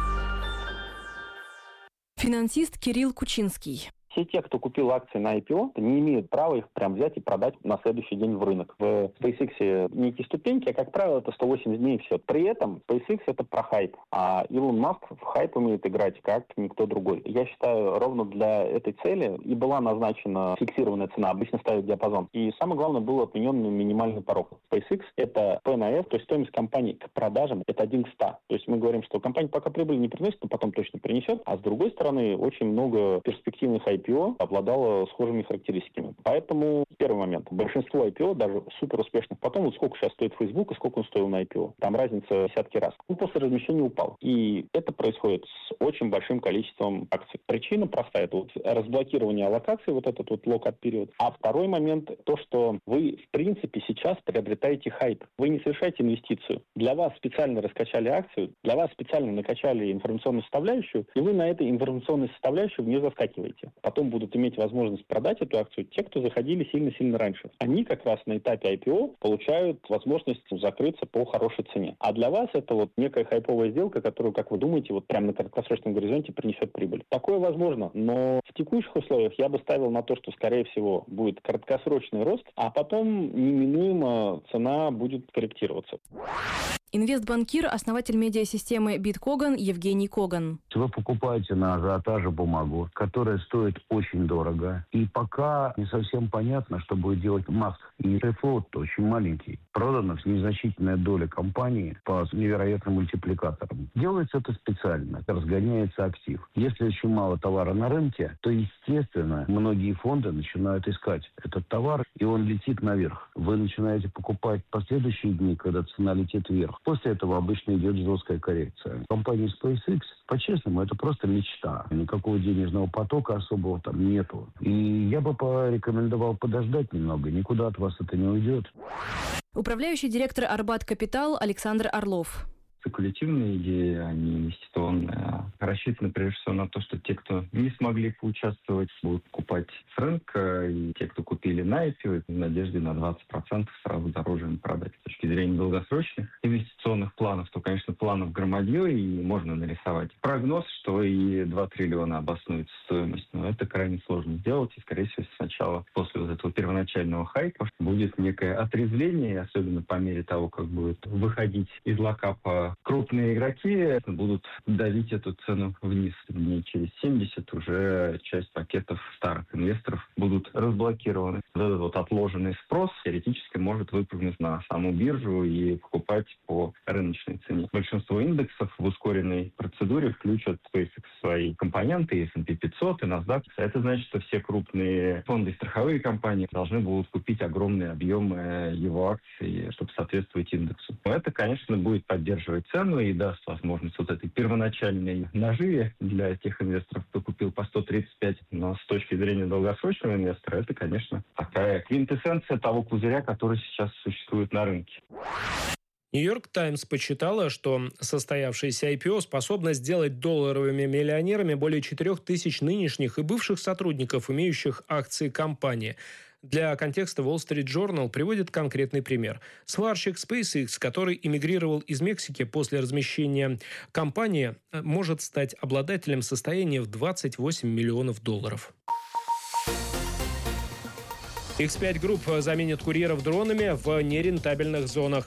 Финансист Кирилл Кучинский. Все те, кто купил акции на IPO, не имеют права их прям взять и продать на следующий день в рынок. В SpaceX некие ступеньки, а, как правило, это 180 дней и все. При этом SpaceX — это про хайп, а Илон Маск в хайп умеет играть как никто другой. Я считаю, ровно для этой цели и была назначена фиксированная цена, обычно ставят диапазон. И самое главное, был отменен минимальный порог. SpaceX — это P на F, то есть стоимость компании к продажам — это 1 к 100. То есть мы говорим, что компания пока прибыль не приносит, но потом точно принесет, а с другой стороны, очень много перспективных IPO обладало схожими характеристиками. Поэтому первый момент. Большинство IPO, даже супер успешных, потом вот сколько сейчас стоит Facebook и сколько он стоил на IPO. Там разница десятки раз. Он после размещения упал. И это происходит с очень большим количеством акций. Причина простая. Это вот разблокирование аллокаций, вот этот вот локап период. А второй момент, то, что вы в принципе сейчас приобретаете хайп. Вы не совершаете инвестицию. Для вас специально раскачали акцию, для вас специально накачали информационную составляющую, и вы на этой информационной составляющей не заскакиваете. Потом будут иметь возможность продать эту акцию те, кто заходили сильно-сильно раньше. Они как раз на этапе IPO получают возможность закрыться по хорошей цене. А для вас это вот некая хайповая сделка, которую, как вы думаете, вот прямо на краткосрочном горизонте принесет прибыль. Такое возможно, но в текущих условиях я бы ставил на то, что, скорее всего, будет краткосрочный рост, а потом неминуемо цена будет корректироваться. Инвестбанкир, основатель медиасистемы BitKogan Евгений Коган. Вы покупаете на ажиотаже бумагу, которая стоит очень дорого. И пока не совсем понятно, что будет делать Маск. И флот очень маленький. Продана незначительная доля компании по невероятным мультипликаторам. Делается это специально. Разгоняется актив. Если очень мало товара на рынке, то, естественно, многие фонды начинают искать этот товар, и он летит наверх. Вы начинаете покупать в последующие дни, когда цена летит вверх. После этого обычно идет жесткая коррекция. Компания SpaceX, по-честному, это просто мечта. Никакого денежного потока особого там нету. И я бы порекомендовал подождать немного. Никуда от вас это не уйдет. Управляющий директор Арбат Капитал Александр Орлов. Спекулятивные идеи, они инвестиционные, рассчитаны прежде всего на то, что те, кто не смогли поучаствовать, будут покупать с рынка, и те, кто купили на IPO, в надежде на 20% сразу дороже им продать. С точки зрения долгосрочных инвестиционных планов, то, конечно, планов громадье, и можно нарисовать прогноз, что и 2 триллиона обоснуется стоимость, но это крайне сложно сделать, и, скорее всего, сначала, после вот этого первоначального хайпа, будет некое отрезвление, особенно по мере того, как будет выходить из локапа что крупные игроки будут давить эту цену вниз. Дней через 70 уже часть пакетов старых инвесторов будут разблокированы. Этот вот отложенный спрос теоретически может выпрыгнуть на саму биржу и покупать по рыночной цене. Большинство индексов в ускоренной процедуре включат SpaceX свои компоненты, и S&P 500, и NASDAQ. Это значит, что все крупные фонды и страховые компании должны будут купить огромные объемы его акций, чтобы соответствовать индексу. Это, конечно, будет поддерживать цену и даст возможность вот этой первоначальной наживе для тех инвесторов, кто купил по 135. Но с точки зрения долгосрочного инвестора, это, конечно, такая квинтэссенция того пузыря, который сейчас существует на рынке. Нью-Йорк Таймс подсчитала, что состоявшееся IPO способно сделать долларовыми миллионерами более 4000 нынешних и бывших сотрудников, имеющих акции компании. Для контекста Wall Street Journal приводит конкретный пример. Сварщик SpaceX, который эмигрировал из Мексики после размещения компании, может стать обладателем состояния в $28 миллионов. X5 Group заменит курьеров дронами в нерентабельных зонах.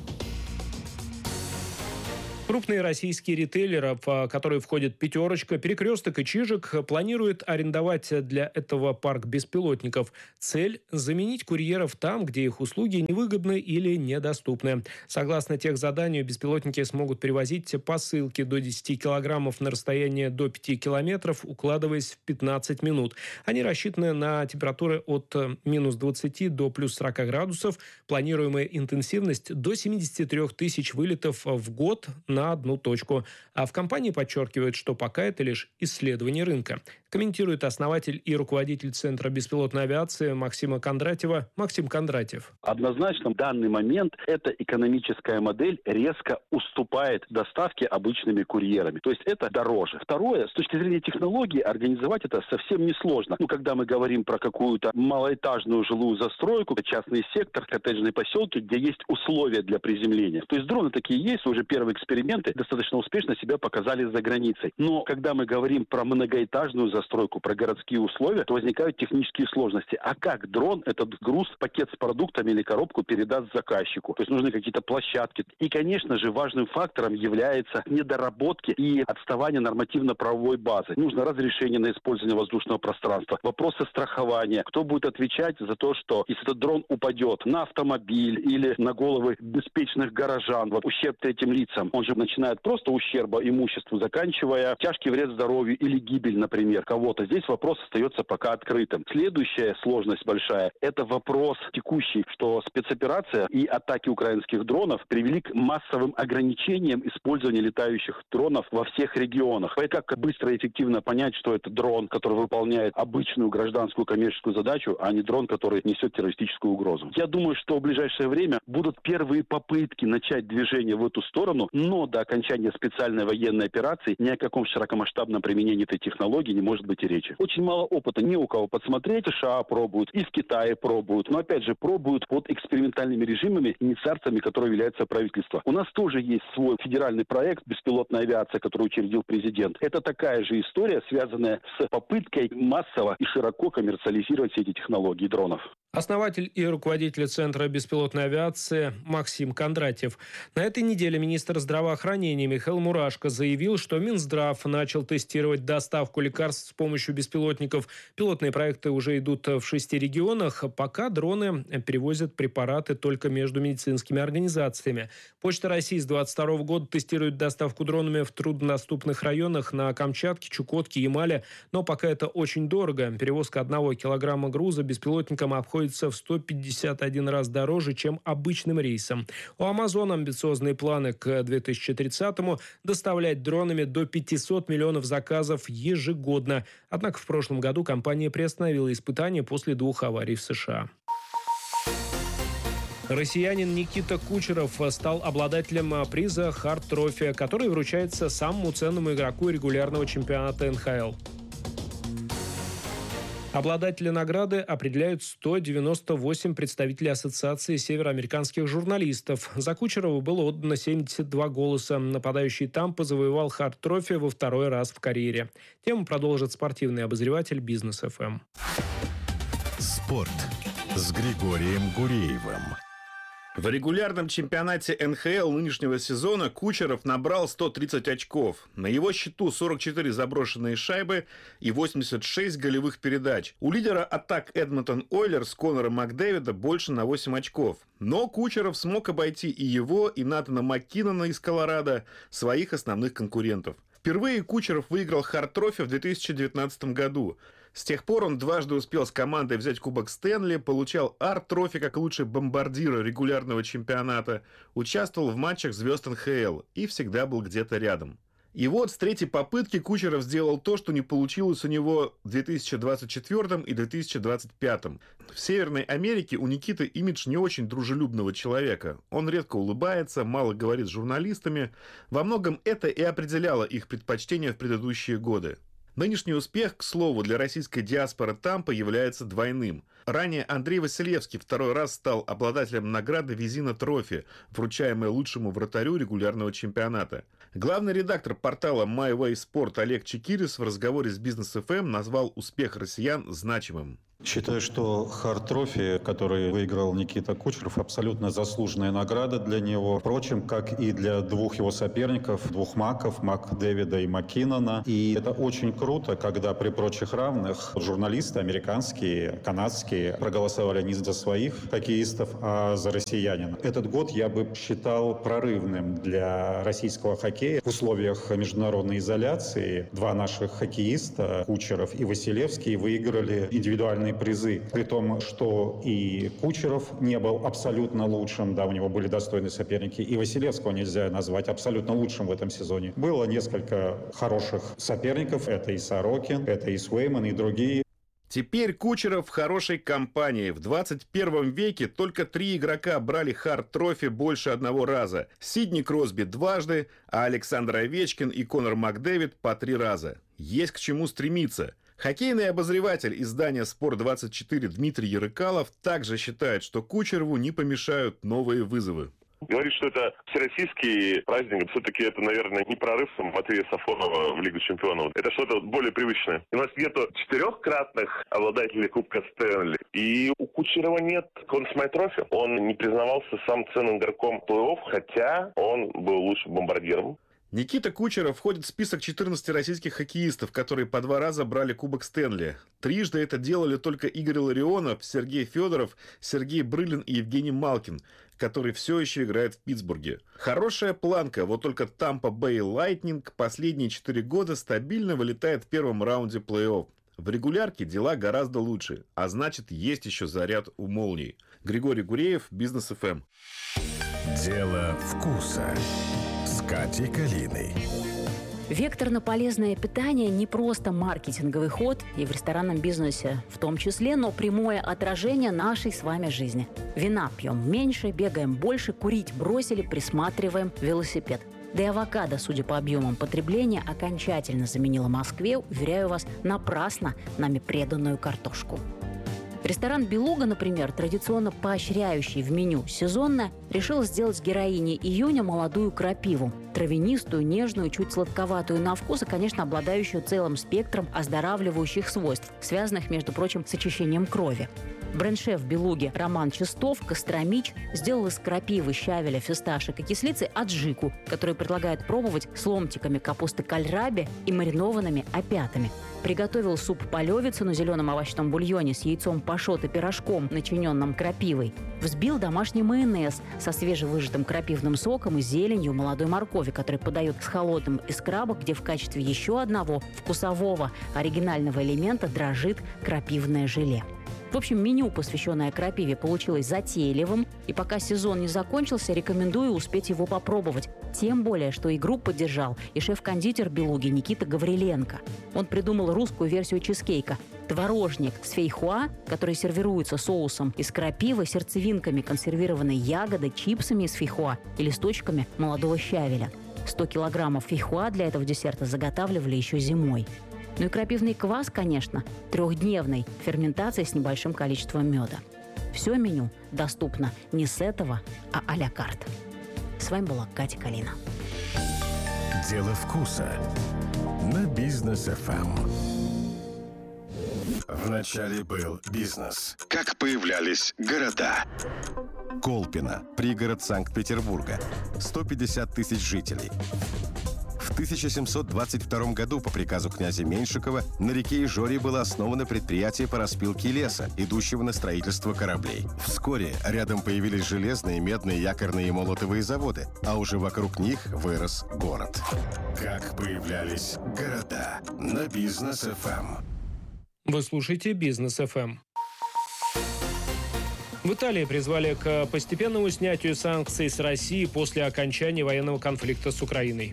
Крупные российские ритейлеры, в которые входят «Пятерочка», «Перекресток» и «Чижик», планируют арендовать для этого парк беспилотников. Цель – заменить курьеров там, где их услуги невыгодны или недоступны. Согласно техзаданию, беспилотники смогут перевозить посылки до 10 килограммов на расстояние до 5 километров, укладываясь в 15 минут. Они рассчитаны на температуры от минус 20 до плюс 40 градусов. Планируемая интенсивность – до 73 тысяч вылетов в год на одну точку. А в компании подчеркивают, что пока это лишь исследование рынка. Комментирует основатель и руководитель Центра беспилотной авиации Максима Кондратьева Максим Кондратьев. Однозначно, в данный момент эта экономическая модель резко уступает доставке обычными курьерами. То есть это дороже. Второе, с точки зрения технологии, организовать это совсем несложно. Когда мы говорим про какую-то малоэтажную жилую застройку, частный сектор, коттеджные поселки, где есть условия для приземления. То есть дроны такие есть, уже первые эксперименты достаточно успешно себя показали за границей. Но когда мы говорим про многоэтажную застройку, про городские условия, то возникают технические сложности. А как дрон этот груз, пакет с продуктами или коробку передаст заказчику? То есть нужны какие-то площадки. И, конечно же, важным фактором является недоработки и отставание нормативно-правовой базы. Нужно разрешение на использование воздушного пространства, вопросы страхования. Кто будет отвечать за то, что если этот дрон упадет на автомобиль или на головы беспечных горожан, ущерб третьим лицам, он же начинает просто ущерба имуществу, заканчивая тяжкий вред здоровью или гибель, например, кого-то. Здесь вопрос остается пока открытым. Следующая сложность большая – это вопрос текущий, что спецоперация и атаки украинских дронов привели к массовым ограничениям использования летающих дронов во всех регионах. И как быстро и эффективно понять, что это дрон, который выполняет обычную гражданскую коммерческую задачу, а не дрон, который несет террористическую угрозу. Я думаю, что в ближайшее время будут первые попытки начать движение в эту сторону, но до окончания специальной военной операции ни о каком широкомасштабном применении этой технологии не может быть и речи. Очень мало опыта, не у кого подсмотреть. США пробуют, и в Китае пробуют. Но опять же пробуют под экспериментальными режимами, инициациями, которые являются правительство. У нас тоже есть свой федеральный проект «Беспилотная авиация», который учредил президент. Это такая же история, связанная с попыткой массово и широко коммерциализировать все эти технологии дронов. Основатель и руководитель Центра беспилотной авиации Максим Кондратьев. На этой неделе министр здравоохранения Михаил Мурашко заявил, что Минздрав начал тестировать доставку лекарств с помощью беспилотников. Пилотные проекты уже идут в 6 регионах. Пока дроны перевозят препараты только между медицинскими организациями. Почта России с 2022 года тестирует доставку дронами в труднодоступных районах на Камчатке, Чукотке, Ямале. Но пока это очень дорого. Перевозка 1 килограмма груза беспилотником обходится в 151 раз дороже, чем обычным рейсом. У Амазона амбициозные планы к 2030-му доставлять дронами до 500 миллионов заказов ежегодно. Однако в прошлом году компания приостановила испытания после 2 аварий в США. Россиянин Никита Кучеров стал обладателем приза «Харт Трофи», который вручается самому ценному игроку регулярного чемпионата НХЛ. Обладатели награды определяют 198 представителей Ассоциации североамериканских журналистов. За Кучерова было отдано 72 голоса. Нападающий Тампа завоевал Харт Трофи во 2-й раз в карьере. Тему продолжит спортивный обозреватель Бизнес ФМ. Спорт с Григорием Гуреевым. В регулярном чемпионате НХЛ нынешнего сезона Кучеров набрал 130 очков. На его счету 44 заброшенные шайбы и 86 голевых передач. У лидера атак Эдмонтон Ойлерс Конора Макдэвида больше на 8 очков. Но Кучеров смог обойти и его, и Натана Маккинона из Колорадо, своих основных конкурентов. Впервые Кучеров выиграл Харт-трофи в 2019 году. С тех пор он дважды успел с командой взять Кубок Стэнли, получал Арт-трофи как лучший бомбардир регулярного чемпионата, участвовал в матчах звезд НХЛ и всегда был где-то рядом. И вот с третьей попытки Кучеров сделал то, что не получилось у него в 2024 и 2025. В Северной Америке у Никиты имидж не очень дружелюбного человека. Он редко улыбается, мало говорит с журналистами. Во многом это и определяло их предпочтения в предыдущие годы. Нынешний успех, к слову, для российской диаспоры Тампа является двойным. Ранее Андрей Василевский второй раз стал обладателем награды Визина Трофи, вручаемой лучшему вратарю регулярного чемпионата. Главный редактор портала My Way Sport Олег Чекирис в разговоре с Бизнес ФМ назвал успех россиян значимым. Считаю, что Харт-трофи, который выиграл Никита Кучеров, абсолютно заслуженная награда для него. Впрочем, как и для двух его соперников, двух Маков, Макдэвида и Маккинона. И это очень круто, когда при прочих равных журналисты американские, канадские проголосовали не за своих хоккеистов, а за россиянина. Этот год я бы считал прорывным для российского хоккея. В условиях международной изоляции два наших хоккеиста, Кучеров и Василевский, выиграли индивидуальные призы, при том, что и Кучеров не был абсолютно лучшим, да, у него были достойные соперники, и Василевского нельзя назвать абсолютно лучшим в этом сезоне. Было несколько хороших соперников, это и Сорокин, это и Свейман, и другие. Теперь Кучеров в хорошей компании. В 21 веке только 3 игрока брали Харт-трофи больше одного раза. Сидни Кросби дважды, а Александр Овечкин и Конор Макдэвид по 3 раза. Есть к чему стремиться. Хоккейный обозреватель издания «Спорт-24» Дмитрий Ярыкалов также считает, что Кучерову не помешают новые вызовы. Говорит, что это всероссийский праздник. Все-таки это, наверное, не прорыв Матвея Сафонова в Лигу чемпионов. Это что-то более привычное. У нас нету 4-кратных обладателей Кубка Стэнли. И у Кучерова нет Консмай Трофи. Он не признавался сам ценным игроком плей-офф, хотя он был лучшим бомбардиром. Никита Кучеров входит в список 14 российских хоккеистов, которые по 2 раза брали Кубок Стэнли. Трижды это делали только Игорь Ларионов, Сергей Федоров, Сергей Брылин и Евгений Малкин, который все еще играет в Питтсбурге. Хорошая планка, вот только Tampa Bay Lightning последние 4 года стабильно вылетает в первом раунде плей-офф. В регулярке дела гораздо лучше, а значит, есть еще заряд у молний. Григорий Гуреев, Бизнес ФМ. Дело вкуса. С Катей Калиной. Вектор на полезное питание не просто маркетинговый ход, и в ресторанном бизнесе в том числе, но прямое отражение нашей с вами жизни. Вина пьем меньше, бегаем больше, курить бросили, присматриваем велосипед. Да и авокадо, судя по объемам потребления, окончательно заменила Москве, уверяю вас, напрасно нами преданную картошку. Ресторан «Белуга», например, традиционно поощряющий в меню сезонное, решил сделать героиней июня молодую крапиву. Травянистую, нежную, чуть сладковатую на вкус и, конечно, обладающую целым спектром оздоравливающих свойств, связанных, между прочим, с очищением крови. Бренд-шеф «Белуги» Роман Чистов, Костромич, сделал из крапивы, щавеля, фисташек и кислицы аджику, которую предлагает пробовать с ломтиками капусты кальраби и маринованными опятами. Приготовил суп-полевицу на зеленом овощном бульоне с яйцом пашот и пирожком, начиненным крапивой. Взбил домашний майонез со свежевыжатым крапивным соком и зеленью молодой моркови, который подает с холодным из краба, где в качестве еще одного вкусового оригинального элемента дрожит крапивное желе. В общем, меню, посвященное крапиве, получилось затейливым, и пока сезон не закончился, рекомендую успеть его попробовать. Тем более, что игру поддержал и шеф-кондитер «Белуги» Никита Гавриленко. Он придумал русскую версию чизкейка – творожник с фейхоа, который сервируется соусом из крапивы, сердцевинками консервированной ягоды, чипсами из фейхоа и листочками молодого щавеля. 100 килограммов фейхоа для этого десерта заготавливали еще зимой. Ну и крапивный квас, конечно, 3-дневной ферментации с небольшим количеством меда. Все меню доступно не с этого, а а-ля карт. С вами была Катя Калина. Дело вкуса на Бизнес ФМ. Вначале был бизнес. Как появлялись города. Колпино, пригород Санкт-Петербурга, 150 тысяч жителей. В 1722 году по приказу князя Меньшикова на реке Ижоре было основано предприятие по распилке леса, идущего на строительство кораблей. Вскоре рядом появились железные, медные, якорные и молотовые заводы, а уже вокруг них вырос город. Как появлялись города на Бизнес ФМ. Вы слушаете Бизнес ФМ. В Италии призвали к постепенному снятию санкций с России после окончания военного конфликта с Украиной.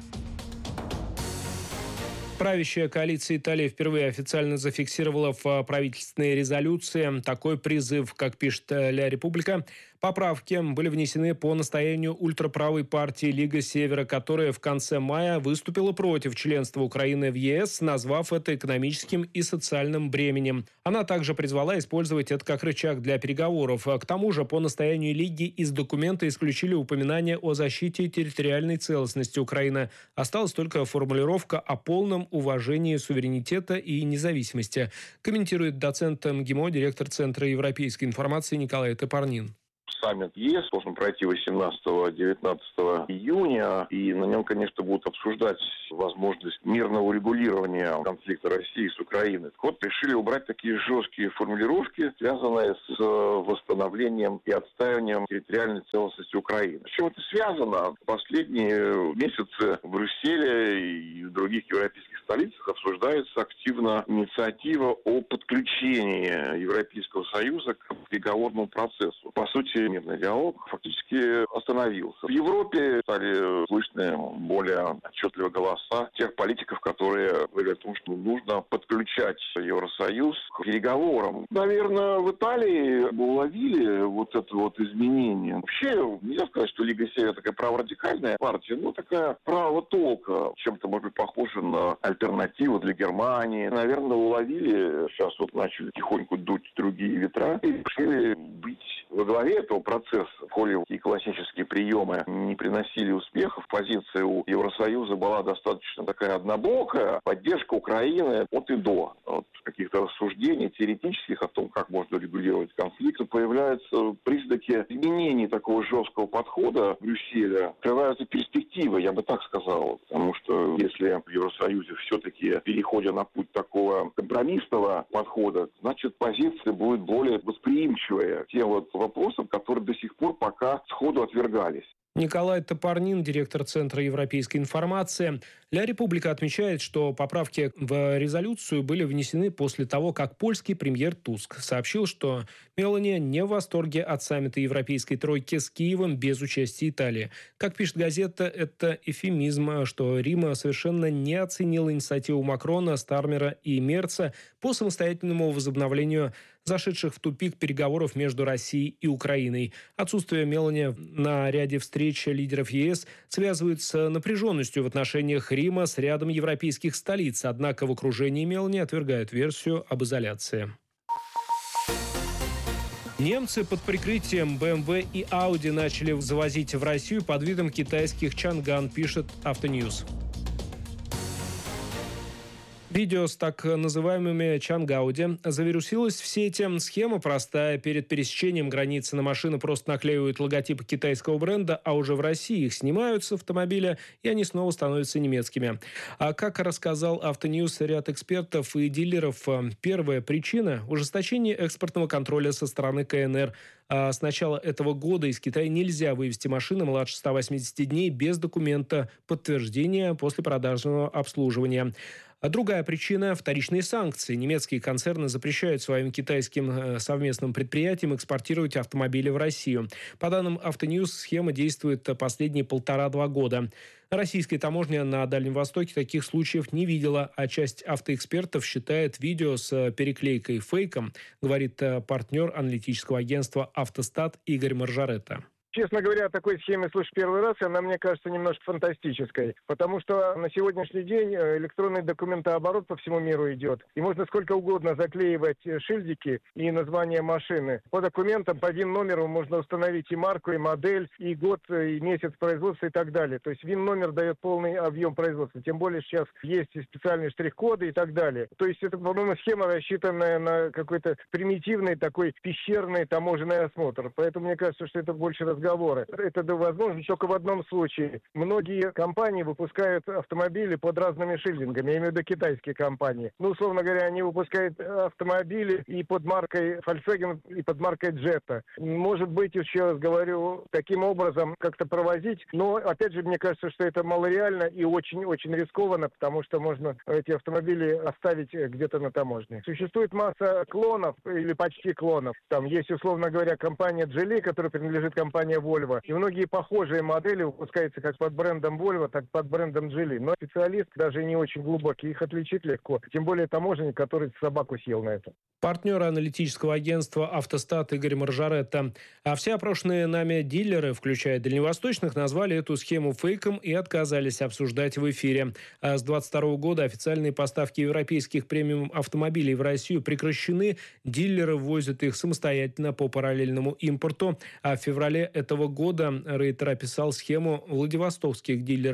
Правящая коалиция Италии впервые официально зафиксировала в правительственной резолюции такой призыв, как пишет «Ля Република». Поправки были внесены по настоянию ультраправой партии «Лига Севера», которая в конце мая выступила против членства Украины в ЕС, назвав это экономическим и социальным бременем. Она также призвала использовать это как рычаг для переговоров. К тому же, по настоянию Лиги из документа исключили упоминание о защите территориальной целостности Украины. Осталась только формулировка о полном уважении суверенитета и независимости, комментирует доцент МГИМО, директор Центра европейской информации Николай Топорнин. Саммит ЕС должен пройти 18-19 июня, и на нем, конечно, будут обсуждать возможность мирного урегулирования конфликта России с Украиной. Вот решили убрать такие жесткие формулировки, связанные с восстановлением и отстаиванием территориальной целостности Украины. С чем это связано? В последние месяцы в Брюсселе и в других европейских столицах обсуждается активно инициатива о подключении Европейского Союза к переговорному процессу. По сути, мирный диалог фактически остановился. В Европе стали слышны более отчетливые голоса тех политиков, которые говорят о том, что нужно подключать Евросоюз к переговорам. Наверное, в Италии уловили вот это вот изменение. Вообще, нельзя сказать, что Лига Севера такая праворадикальная партия, но такая правого толка, чем-то, может быть, похожа на альтернативу для Германии. Наверное, уловили, сейчас вот начали тихоньку дуть другие ветра и решили быть во главе этого процесса. В холле и классические приемы не приносили успехов. Позиция у Евросоюза была достаточно такая однобокая. Поддержка Украины от и до. От каких-то рассуждений теоретических о том, как можно регулировать конфликт, появляются признаки изменений такого жесткого подхода Брюсселя. Открываются перспективы, я бы так сказал. Потому что если в Евросоюзе все-таки переходя на путь такого компромиссного подхода, значит позиция будет более восприимчивая к тем вот вопросам, которые до сих пор пока сходу отвергались. Николай Топорнин, директор Центра европейской информации. «Ля Република» отмечает, что поправки в резолюцию были внесены после того, как польский премьер Туск сообщил, что Мелани не в восторге от саммита Европейской тройки с Киевом без участия Италии. Как пишет газета, это эвфемизм, что Рим совершенно не оценил инициативу Макрона, Стармера и Мерца по самостоятельному возобновлению зашедших в тупик переговоров между Россией и Украиной. Отсутствие Мелани на ряде встреч лидеров ЕС связывают с напряженностью в отношениях Рима с рядом европейских столиц. Однако в окружении Мелани отвергают версию об изоляции. Немцы под прикрытием BMW и Audi начали завозить в Россию под видом китайских Чанган, пишет Автоньюз. Видео с так называемыми Чангауди завирусилось в сети. Схема простая. Перед пересечением границы на машины просто наклеивают логотипы китайского бренда, а уже в России их снимают с автомобиля, и они снова становятся немецкими. А как рассказал Автоньюз ряд экспертов и дилеров, первая причина – ужесточение экспортного контроля со стороны КНР. А с начала этого года из Китая нельзя вывезти машины младше 180 дней без документа подтверждения после продажного обслуживания. А другая причина – вторичные санкции. Немецкие концерны запрещают своим китайским совместным предприятиям экспортировать автомобили в Россию. По данным Автоньюз, схема действует последние 1,5-2 года. Российская таможня на Дальнем Востоке таких случаев не видела, а часть автоэкспертов считает видео с переклейкой фейком, говорит партнер аналитического агентства «Автостат» Игорь Маржаретта. Честно говоря, о такой схеме слышу первый раз, и она мне кажется немножко фантастической, потому что на сегодняшний день электронный документооборот по всему миру идет, и можно сколько угодно заклеивать шильдики и название машины. По документам, по ВИН-номеру можно установить и марку, и модель, и год, и месяц производства и так далее. То есть ВИН-номер дает полный объем производства, тем более сейчас есть и специальные штрих-коды и так далее. То есть это, по-моему, схема, рассчитанная на какой-то примитивный такой пещерный таможенный осмотр. Поэтому мне кажется, что это больше разговоры. Это возможно только в одном случае. Многие компании выпускают автомобили под разными шильдингами. Я имею в виду китайские компании. Ну, условно говоря, они выпускают автомобили и под маркой Volkswagen, и под маркой Jetta. Может быть, еще раз говорю, таким образом как-то провозить. Но, опять же, мне кажется, что это малореально и очень-очень рискованно, потому что можно эти автомобили оставить где-то на таможне. Существует масса клонов или почти клонов. Там есть, условно говоря, компания Geely, которая принадлежит компании Volvo. И многие похожие модели выпускаются как под брендом Volvo, так и под брендом Geely. Но специалист даже не очень глубокий. Их отличить легко. Тем более таможенник, который собаку съел на это. Партнер аналитического агентства «Автостат» Игорь Маржаретта. А все опрошенные нами дилеры, включая дальневосточных, назвали эту схему фейком и отказались обсуждать в эфире. А с 2022 года официальные поставки европейских премиум-автомобилей в Россию прекращены. Дилеры ввозят их самостоятельно по параллельному импорту. А в феврале этого года Рейтер описал схему владивостокских дилеров.